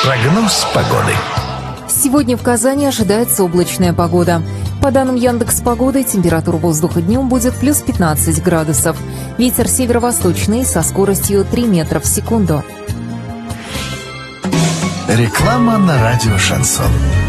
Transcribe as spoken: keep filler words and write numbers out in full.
Прогноз погоды. Сегодня в Казани ожидается облачная погода. По данным Яндекс.Погоды, температура воздуха днем будет плюс пятнадцать градусов. Ветер северо-восточный со скоростью три метра в секунду. Реклама на радио «Шансон».